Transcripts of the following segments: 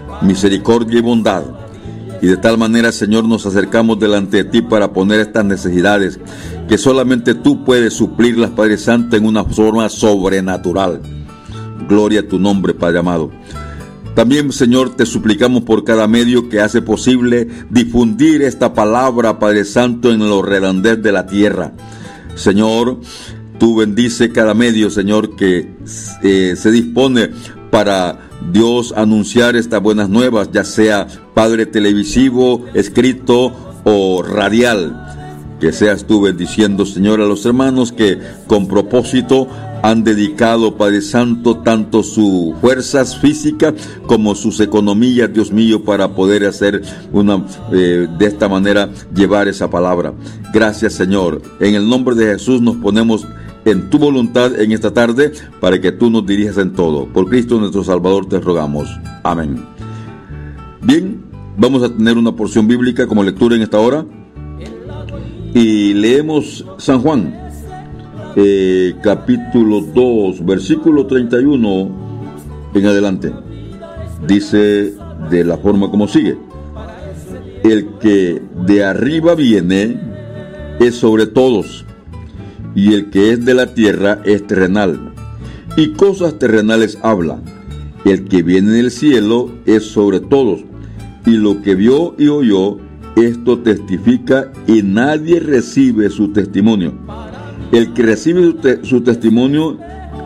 misericordia y bondad. Y de tal manera, Señor, nos acercamos delante de ti para poner estas necesidades que solamente tú puedes suplirlas, Padre Santo, en una forma sobrenatural. Gloria a tu nombre, Padre amado. También, Señor, te suplicamos por cada medio que hace posible difundir esta palabra, Padre Santo, en los redondez de la tierra. Señor, tú bendice cada medio, Señor, que se dispone para Dios anunciar estas buenas nuevas, ya sea Padre televisivo, escrito o radial. Que seas tú bendiciendo, Señor, a los hermanos que con propósito han dedicado, Padre Santo, tanto sus fuerzas físicas como sus economías, Dios mío, para poder hacer de esta manera llevar esa palabra. Gracias, Señor. En el nombre de Jesús nos ponemos en tu voluntad en esta tarde, para que tú nos dirijas en todo. Por Cristo nuestro Salvador te rogamos. Amén. Bien, vamos a tener una porción bíblica como lectura en esta hora. Y leemos San Juan, capítulo 2, versículo 31 en adelante. Dice de la forma como sigue: el que de arriba viene es sobre todos, y el que es de la tierra es terrenal, y cosas terrenales habla. El que viene del cielo es sobre todos, y lo que vio y oyó, esto testifica, y nadie recibe su testimonio. El que recibe su testimonio,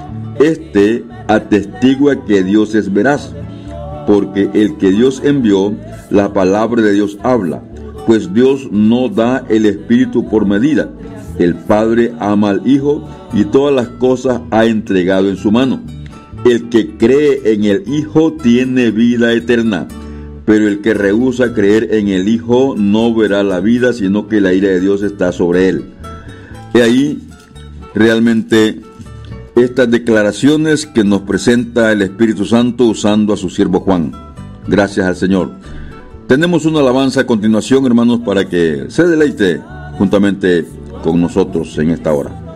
atestigua que Dios es veraz, porque el que Dios envió, la palabra de Dios habla, pues Dios no da el Espíritu por medida. El Padre ama al Hijo y todas las cosas ha entregado en su mano. El que cree en el Hijo tiene vida eterna, pero el que rehúsa creer en el Hijo no verá la vida, sino que la ira de Dios está sobre él. Y ahí realmente estas declaraciones que nos presenta el Espíritu Santo usando a su siervo Juan. Gracias al Señor. Tenemos una alabanza a continuación, hermanos, para que se deleite juntamente con nosotros en esta hora.